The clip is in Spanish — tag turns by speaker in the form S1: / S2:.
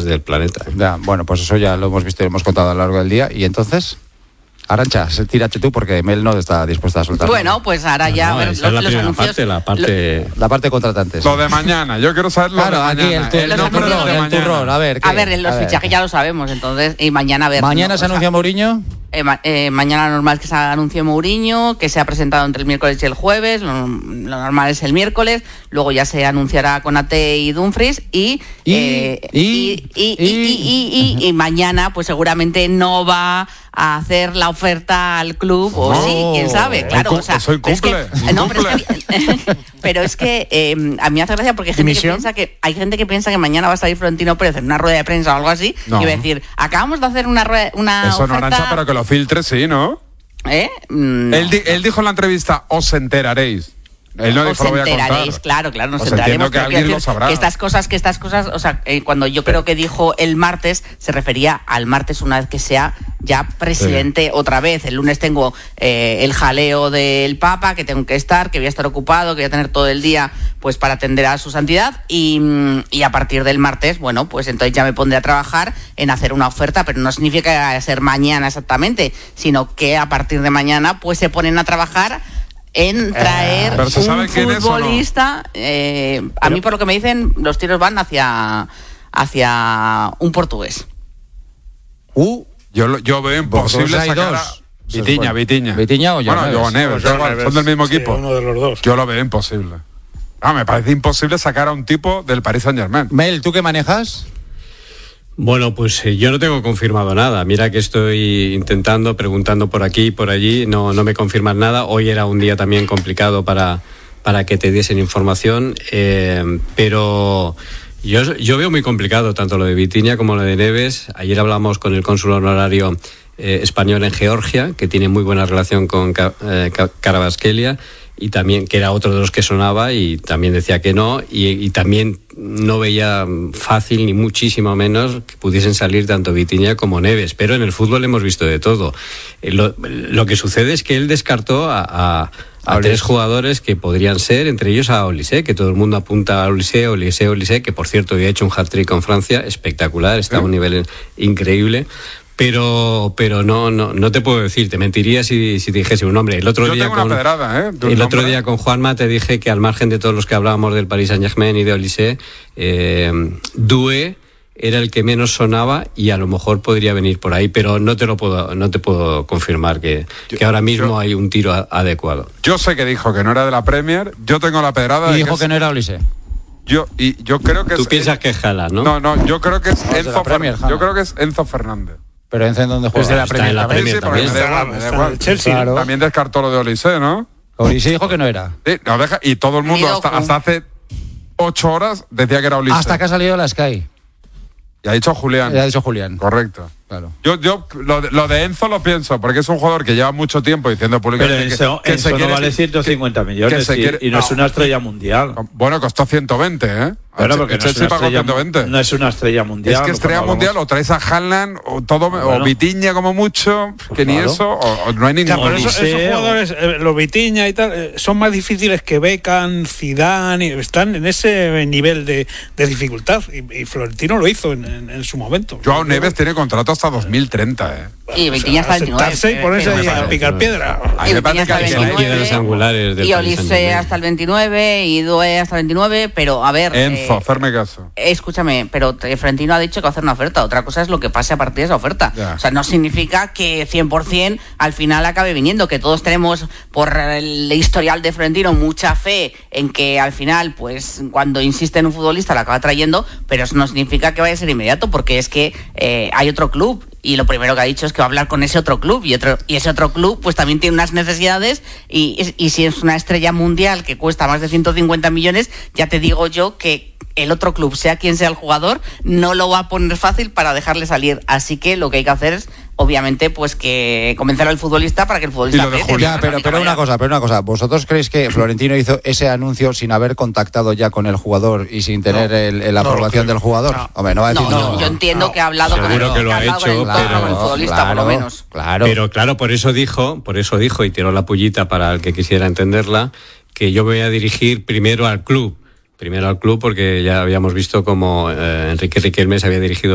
S1: del planeta.
S2: Ya, bueno, pues eso ya lo hemos visto y lo hemos contado a lo largo del día. ¿Y entonces? Arantxa, tírate tú porque Mel no está dispuesta a soltar.
S3: Bueno, pues ahora ya
S1: No,
S3: ver,
S1: esa es la
S3: los
S1: primera
S3: anuncios.
S1: parte,
S2: La parte contratantes.
S4: Lo de mañana, yo quiero saber lo de mañana.
S2: Aquí el turrón, a ver.
S3: A ver, los fichajes ya lo sabemos, entonces, y mañana a ver.
S2: ¿Mañana se anuncia Mourinho?
S3: Mañana normal que se anuncie Mourinho, que se ha presentado entre el miércoles y el jueves, lo normal es el miércoles, luego ya se anunciará Konate y Dumfries y mañana pues seguramente no va a hacer la oferta al club, o sí, quién sabe, claro. O sea,
S4: soy cumple.
S3: Pero es que a mí me hace gracia porque hay gente que piensa que mañana va a salir Florentino Pérez en una rueda de prensa o algo así, y va a decir, acabamos de hacer una
S4: Eso
S3: oferta...
S4: no, Arantxa, pero que lo filtre, sí, ¿no?
S3: No.
S4: Él dijo en la entrevista, os enteraréis. Él no dijo, lo voy a contar.
S3: Claro, nos
S4: Pues
S3: enteraremos.
S4: entiendo que alguien lo sabrá.
S3: Que estas cosas, o sea, cuando yo creo que dijo el martes, se refería al martes una vez que sea ya presidente otra vez. El lunes tengo el jaleo del Papa, que tengo que estar, que voy a estar ocupado, que voy a tener todo el día pues para atender a su santidad y a partir del martes, bueno, pues entonces ya me pondré a trabajar en hacer una oferta, pero no significa que vaya a ser mañana exactamente, sino que a partir de mañana pues se ponen a trabajar en traer un futbolista. A mí, por lo que me dicen, los tiros van hacia un portugués.
S4: Yo veo imposible sacar a Vitinha.
S2: ¿Vitinha o Joao
S4: Joao Neves? Son del mismo equipo.
S5: Uno de los dos.
S4: Yo lo veo imposible. Me parece imposible sacar a un tipo del Paris Saint-Germain.
S2: Mel, ¿tú qué manejas?
S1: Bueno, pues yo no tengo confirmado nada. Mira que estoy intentando, preguntando por aquí y por allí, no me confirman nada. Hoy era un día también complicado para que te diesen información, pero yo veo muy complicado tanto lo de Vitinha como lo de Neves. Ayer hablamos con el cónsul honorario español en Georgia, que tiene muy buena relación con Kvaratskhelia, y también que era otro de los que sonaba y también decía que no, y también no veía fácil ni muchísimo menos que pudiesen salir tanto Vitinha como Neves, pero en el fútbol hemos visto de todo. Lo que sucede es que él descartó a tres jugadores que podrían ser, entre ellos a Olise, que todo el mundo apunta a Olise, que por cierto había hecho un hat-trick con Francia, espectacular, está a un nivel increíble. Pero no te puedo decir, te mentiría si te dijese un nombre. El otro día con Juanma te dije que al margen de todos los que hablábamos del Paris Saint-Germain y de Olise, Doué era el que menos sonaba y a lo mejor podría venir por ahí, pero no te puedo confirmar que ahora mismo hay un tiro adecuado.
S4: Yo sé que dijo que no era de la Premier, yo tengo la pedrada
S2: y dijo que no era Olise.
S4: Yo creo que
S1: tú piensas que es Haaland,
S4: ¿no? No, yo creo que es Enzo Fernández. Yo creo que es Enzo Fernández.
S2: Pero Enzo, ¿en dónde juega?
S1: Está en la Premier también.
S4: Me da igual. Chelsea, claro. También descartó lo de Olise, ¿no?
S2: Olise dijo que no era.
S4: Sí, y todo el mundo hasta hace 8 horas decía que era Olise.
S2: Hasta que ha salido la Sky.
S4: Y ha dicho Julián. Correcto.
S2: Claro.
S4: Yo lo de Enzo lo pienso, porque es un jugador que lleva mucho tiempo diciendo públicamente
S5: que Enzo no vale 150 millones y no es una estrella mundial.
S4: Bueno, costó 120, ¿eh?
S5: Claro, porque no es una estrella mundial.
S4: Es que estrella mundial o traes a Haaland o Vitinha como mucho, que ni eso, o no hay ningún.
S6: Pero esos jugadores, los Vitinha y tal, son más difíciles que Beckham, Zidane, están en ese nivel de dificultad. Y Florentino lo hizo en su momento.
S4: Joao Neves tiene contrato hasta 2030,
S3: Y Vitinha hasta el 29.
S6: Y ponerse ahí a picar piedra.
S3: Y Vitinha hasta el 29. Y Olise hasta el 29 y Doué hasta el 29, pero a ver.
S4: Hacerme caso.
S3: Escúchame, pero Florentino ha dicho que va a hacer una oferta. Otra cosa es lo que pase a partir de esa oferta. Ya. O sea, no significa que 100% al final acabe viniendo, que todos tenemos por el historial de Florentino mucha fe en que al final, pues cuando insiste en un futbolista lo acaba trayendo, pero eso no significa que vaya a ser inmediato, porque es que hay otro club. Y lo primero que ha dicho es que va a hablar con ese otro club y ese otro club pues también tiene unas necesidades y si es una estrella mundial que cuesta más de 150 millones, ya te digo yo que el otro club, sea quien sea el jugador, no lo va a poner fácil para dejarle salir. Así que lo que hay que hacer es, obviamente, pues que convencer al futbolista para que el futbolista...
S2: Pero una cosa, ¿vosotros creéis que Florentino hizo ese anuncio sin haber contactado ya con el jugador y sin tener la aprobación del jugador?
S3: No.
S2: Hombre, no va a decir
S3: yo entiendo que ha hablado con
S1: seguro que lo ha hecho,
S3: con el futbolista, por lo menos.
S2: Claro.
S1: Pero claro, por eso dijo, y tiró la pullita para el que quisiera entenderla, que yo voy a dirigir primero al club, porque ya habíamos visto como Enrique Riquelme se había dirigido